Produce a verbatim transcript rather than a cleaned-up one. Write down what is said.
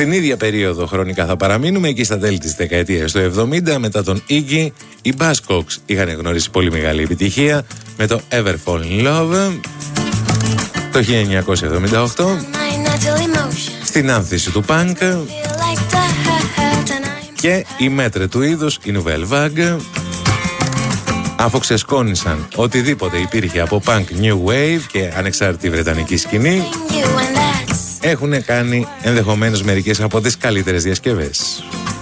Στην ίδια περίοδο χρονικά θα παραμείνουμε, εκεί στα τέλη της δεκαετίας του εβδομήντα, μετά τον Iggy, οι Buzzcocks είχαν γνωρίσει πολύ μεγάλη επιτυχία με το Ever Fall in Love το χίλια εννιακόσια εβδομήντα οκτώ, στην άνθηση του punk, και η μέτρε του είδους, η Nouvelle Vague, αφού ξεσκόνησαν οτιδήποτε υπήρχε από punk, new wave και ανεξάρτητη βρετανική σκηνή, έχουν κάνει ενδεχομένως μερικές από τις καλύτερες διασκευές.